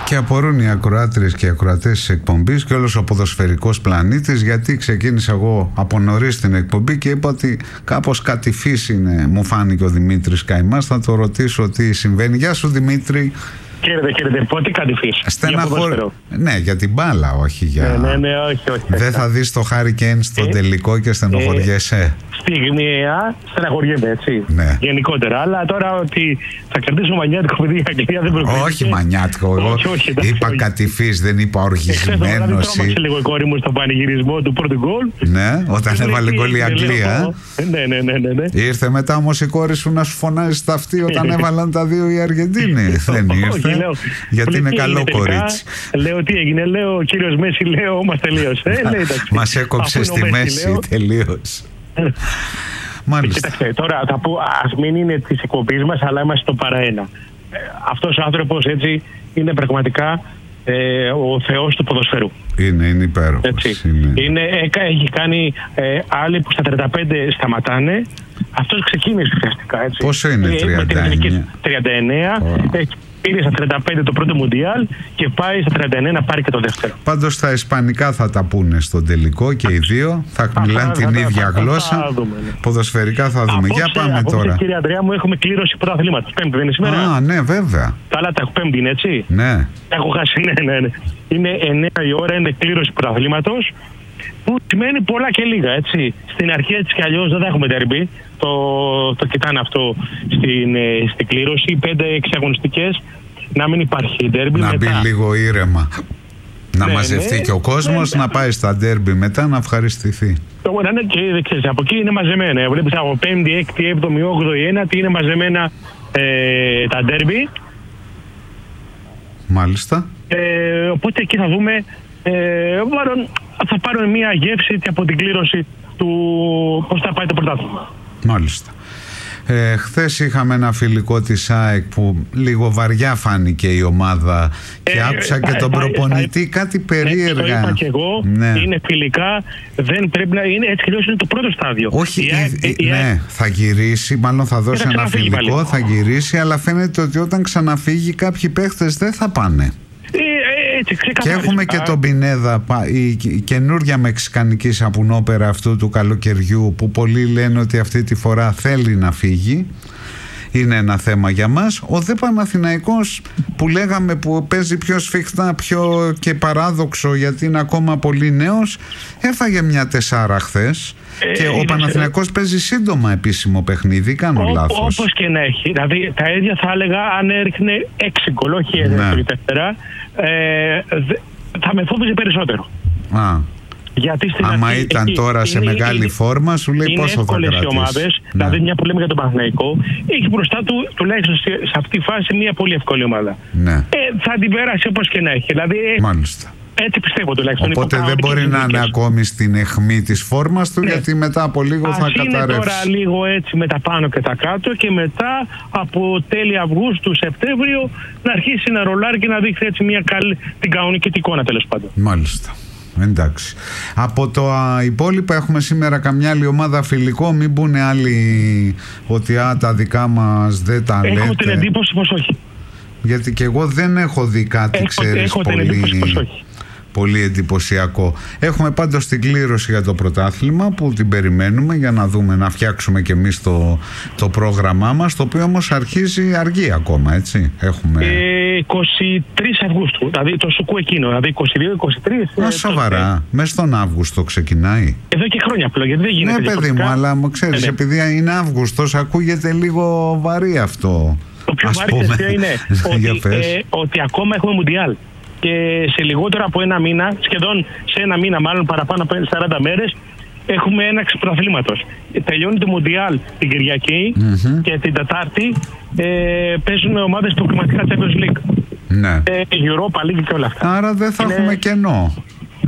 Και απορούν οι ακροάτριες και οι ακροατές της εκπομπής και όλος ο ποδοσφαιρικός πλανήτης, γιατί ξεκίνησα εγώ από νωρίς την εκπομπή και είπα ότι κάπως κατηφής είναι, μου φάνηκε ο Δημήτρης Καημάς. Θα το ρωτήσω τι συμβαίνει. Γεια σου Δημήτρη. Χαίρετε, πότε κατηφής? Ναι, για την μπάλα, όχι για... Ναι, όχι. Δεν θα δεις το Χάρι Κέιν στο τελικό και στενοχωριέσαι? Στιγμιαία στεναχωριέμαι, έτσι. Ναι. Γενικότερα. Αλλά τώρα ότι θα κερδίσουμε μανιάτικο παιδί η Αγγλία δεν προκρίνει. Όχι μανιάτικο, εγώ είπα κατηφής, δεν είπα οργισμένος. Τρόμαξε λίγο η κόρη μου στον πανηγυρισμό του πρώτου γκολ. Ναι, όταν έβαλε γκολ η Αγγλία. Ναι. Ήρθε μετά όμως η κόρη σου να σου φωνάζει στα αυτή όταν έβαλαν τα δύο οι Αργεντίνοι? Δεν ήρθε. Γιατί είναι καλό κορίτσι. Λέω τι έγινε, λέω ο κύριος Μέση, λέω μας τελείωσε. Μας έκοψε στη μέση, τελείωσε. Μάλιστα. Κοίταξε, τώρα θα πω, ας μην είναι της εκπομπής μας, αλλά είμαστε στο παραένα. Αυτός ο άνθρωπος έτσι είναι πραγματικά ο θεός του ποδοσφαίρου. Είναι υπέροχος. Έχει κάνει άλλοι που στα 35 σταματάνε. Αυτός ξεκίνησε ουσιαστικά. Πόσο είναι, 39? Πήρε στα 35 το πρώτο Μουντιάλ και πάει στα 39 να πάρει και το δεύτερο. Πάντως στα ισπανικά θα τα πούνε στον τελικό και οι δύο. Θα μιλάνε την ίδια γλώσσα. Ποδοσφαιρικά θα δούμε. Για πάμε τώρα. Κύριε Ανδρέα μου, έχουμε κλήρωση πρωταθλήματος. Πέμπτη δεν είναι σήμερα? Α, ναι, βέβαια. Καλά, τα έχω πέμπτη, είναι έτσι? Ναι. Έχω χάσει, ναι. Είναι 9 η ώρα, είναι κλήρωση πρωταθλήματος. Που σημαίνει πολλά και λίγα, έτσι. Στην αρχή έτσι κι αλλιώς δεν θα έχουμε ντέρμπι. Το κοιτάνε αυτό στην κλήρωση. 5-6 αγωνιστικές, να μην υπάρχει ντέρμπι. Να μπει λίγο ήρεμα. Να μαζευτεί και ο κόσμος, να πάει στα ντέρμπι μετά να ευχαριστηθεί. Ναι, και δεν ξέρεις, από εκεί είναι μαζεμένα. Βλέπεις από 5η, 6η, 7η, 8η, 9η είναι μαζεμένα τα ντέρμπι. Μάλιστα. Οπότε εκεί θα δούμε. Θα πάρουμε μια γεύση από την κλήρωση του πώς θα πάει το πρωτάθλημα. Μάλιστα. Χθες είχαμε ένα φιλικό της ΑΕΚ που λίγο βαριά φάνηκε η ομάδα και άκουσα και τον προπονητή κάτι περίεργα. Το είπα και εγώ, είναι φιλικά, δεν πρέπει να είναι έτσι, είναι το πρώτο στάδιο. Όχι, ναι, θα γυρίσει, μάλλον θα δώσει ένα φιλικό, θα γυρίσει, αλλά φαίνεται ότι όταν ξαναφύγει κάποιοι παίχτες δεν θα πάνε. Και έχουμε και τον Πινέδα, η καινούργια μεξικανική σαπουνόπερα αυτού του καλοκαιριού, που πολλοί λένε ότι αυτή τη φορά θέλει να φύγει. Είναι ένα θέμα για μας. Ο δε Παναθηναϊκός που λέγαμε που παίζει πιο σφιχτά, πιο και παράδοξο, γιατί είναι ακόμα πολύ νέος, έφαγε μια 4 χθες. Και ο Παναθηναϊκός παίζει σύντομα επίσημο παιχνίδι, κάνω λάθος? Όπως και να έχει. Δηλαδή τα ίδια θα έλεγα αν έριχνε 6 γκολ, όχι 4, θα με φόβιζε περισσότερο. Γιατί άμα ήταν τώρα σε μεγάλη φόρμα, σου λέει πόσο θα κρατήσει. Είναι εύκολες οι ομάδες, δηλαδή μια που λέμε για τον Παναθηναϊκό, έχει μπροστά του τουλάχιστον σε αυτή τη φάση μια πολύ εύκολη ομάδα. Θα την περάσει όπως και να έχει. Δηλαδή, μάλιστα. Έτσι πιστεύω τουλάχιστον. Οπότε δεν μπορεί να είναι ακόμη στην αιχμή της φόρμας του, γιατί μετά από λίγο θα καταρρεύσει. Είναι τώρα λίγο έτσι με τα πάνω και τα κάτω και μετά από τέλη Αυγούστου, Σεπτέμβριο να αρχίσει να ρολάρει και να δείξει έτσι την κανονική εικόνα, τέλος πάντων. Μάλιστα. Εντάξει. Από το υπόλοιπα έχουμε σήμερα καμιά άλλη ομάδα φιλικό? Μην πούνε άλλοι ότι τα δικά μας δεν τα λέτε. Έχω την εντύπωση πως όχι. Γιατί και εγώ δεν έχω δει κάτι, ξέρεις, πολύ εντυπωσιακό. Έχουμε πάντως την κλήρωση για το πρωτάθλημα που την περιμένουμε για να δούμε, να φτιάξουμε και εμείς το πρόγραμμά μας, το οποίο όμως αρχίζει αργή ακόμα, έτσι. Έχουμε 23 Αυγούστου, δηλαδή το σουκού εκείνο, δηλαδή 22-23. Σοβαρά, μέσα στον Αύγουστο ξεκινάει. Εδώ και χρόνια απλό, γιατί δεν γίνεται. Ναι, παιδί μου, αλλά ξέρεις, επειδή είναι Αύγουστος, ακούγεται λίγο βαρύ αυτό. Το πιο βαρύ είναι ότι ακόμα έχουμε Μουντιάλ. Και σε λιγότερο από ένα μήνα, σχεδόν σε ένα μήνα, μάλλον παραπάνω από 40 μέρες, έχουμε έναρξη πρωταθλήματος. Τελειώνει το Μουντιάλ την Κυριακή και την Τετάρτη παίζουν ομάδες προκριματικά Champions League. Ναι. Europa League και όλα αυτά. Άρα δεν θα έχουμε κενό.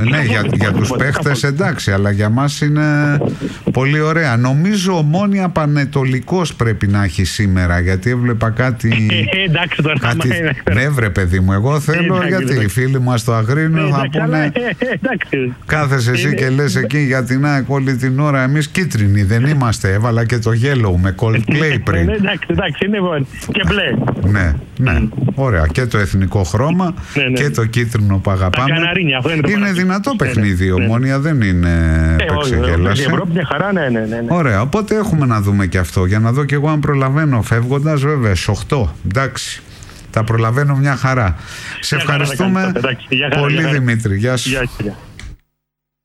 Ναι, για τους παίχτες εντάξει, αλλά για μας είναι πολύ ωραία. Νομίζω Ομόνοια Πανετολικός πρέπει να έχει σήμερα, γιατί έβλεπα κάτι. Εντάξει τώρα. Ναι, βρε παιδί μου, εγώ θέλω, γιατί οι φίλοι μας στο Αγρίνιο θα πούνε. Κάθεσαι εσύ και λες εκεί για την ΑΕΚ όλη την ώρα. Εμείς κίτρινοι δεν είμαστε. Έβαλα και το yellow με Coldplay πριν. Εντάξει, είναι και μπλε. Ναι, ωραία. Και το εθνικό χρώμα και το κίτρινο που αγαπάμε. Είναι δυνατό παιχνίδι. Η Ομόνοια δεν είναι επεξεγέλαση. Ωραία, οπότε έχουμε να δούμε και αυτό. Για να δω και εγώ αν προλαβαίνω φεύγοντας, βέβαια, στις 8. Εντάξει. Τα προλαβαίνω μια χαρά. Σε ευχαριστούμε πολύ, Δημήτρη. Γεια σου.